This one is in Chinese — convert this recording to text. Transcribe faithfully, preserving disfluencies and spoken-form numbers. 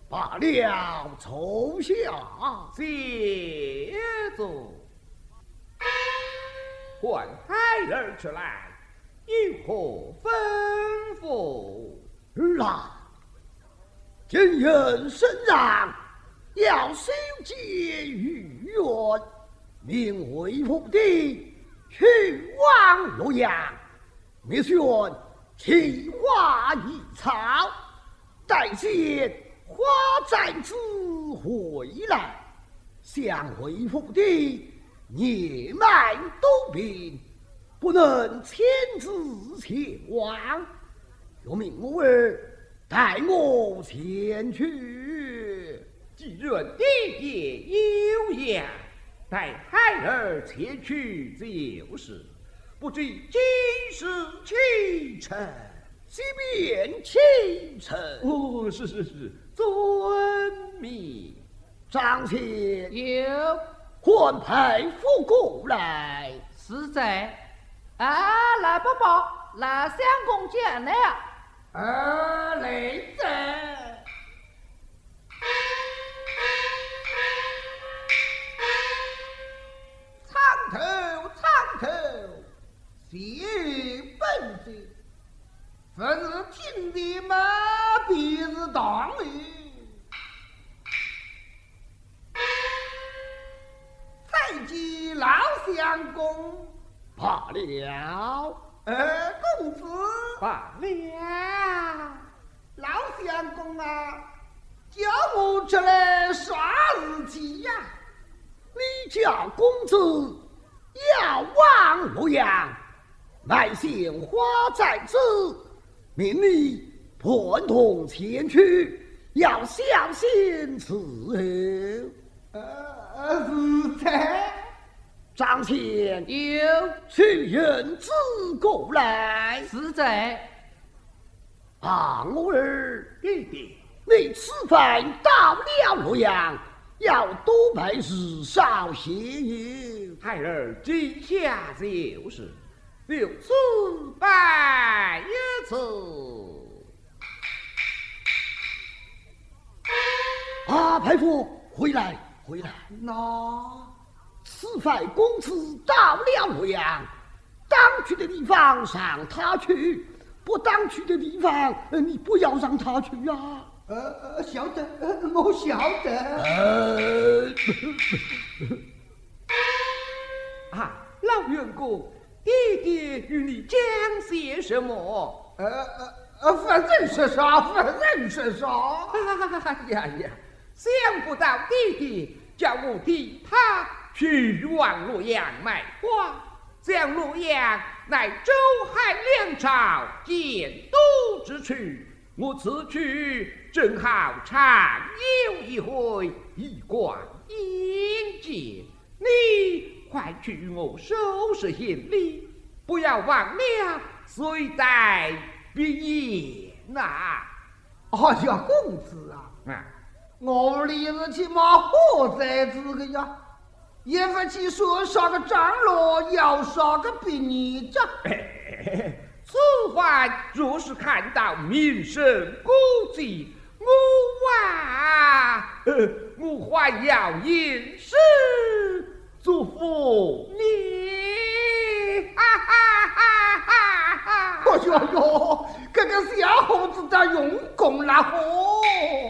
罢了，抽下。 谢主。唤孩儿出来，有何吩咐？ 来，今人身上要修结玉缘，命为府邸去往洛阳，密宣奇花异草，待见花展子回来，向回府邸年迈多病，不能亲自前往，又命我儿带我前去。 既然爹爹有言，带孩儿前去就是，不知今时启程。 即便启程。 哦，是是是，遵命。 张前有唤佩服过来。 是在啊，来宝宝，来相公见了。 儿来在。 苍头苍头，谢本子，凡是听的嘛，必是当理。再见老相公。 罢了。 二公子。 罢了。 老相公啊，叫我出来啥事情呀？ 你家公子要往洛阳，乃献花在此，命你团同前去，要小心伺候。 呃，是在。 张前有去人子过来。 是在。 啊，我儿， 爹爹， 你此番到了洛阳，要多备日少些油。 孩儿记下就是，就此拜一次。 啊，佩服，回来，回来。 那此番公子到了洛阳，当去的地方让他去，不当去的地方，你不要让他去啊。 呃呃，晓得，呃我晓得。 呃， 啊，老员工，爹爹与你讲些什么？ 呃呃呃，反正是啥，反正是啥。 哎呀呀，想不到爹爹叫我替他去往洛阳卖花，将洛阳乃周汉两朝建都之处，我此去正好常有一回，一观应见。你快去我收拾行李，不要忘了随带笔言呐。 哎呀，公子啊， 啊， 我立日起码何在这个呀？一发起说啥个张罗，要啥个笔你着。 此番若是看到名声古迹，我啊，呃，我还要吟诗祝福你。哈哈哈哈哈！ 哎呦呦，这个小伙子的用功了嚯！